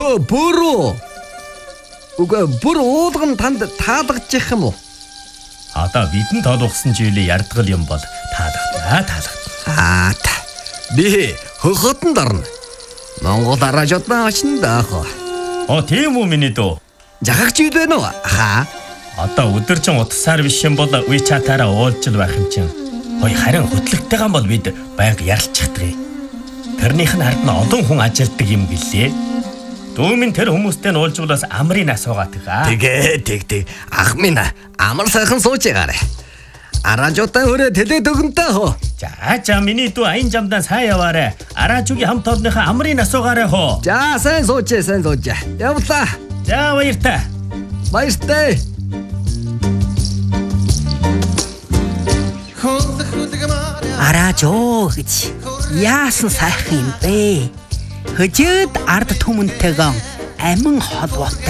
Бүр уулган танд таалагдчих юм уу? Одоо бидэн тоолгосон жилийн ярдгал юм бол таалагдана. Би хөхөтөнд орно. Монгол аражуудаа очно даах. Тийм үү миний дүү. Жахагч юу вэ нөө? Одоо өдөржин утасаар биш юм бол WeChat-аараа уулзж байх юм чинь. Харин хөтлөгтэйгэн бол бид байнга ярилцчихдаг. Тэрнийх нь хард нь олон хүн ажилтдаг юм гэлээ. Дүүмэн тэр хүмүүстэй нь уулзуулаас амрын асуугаад байгаа. Тэг. Ах минь амар сайхан сууж байгаарэ. Аражуудаа хүрээ тэлээд өгөнтэй хөө. За миний дүү аян жамдаа сайн яваарэ. Аражуугийн хамт олонныхаа амрын асуугаарэ хөө. За сайн сууж. Явлаа. За баяртай. Аражоо гэж яасан сайхан юм бэ? Хөжөөд ард түмэнтэйгэн амин холбоотой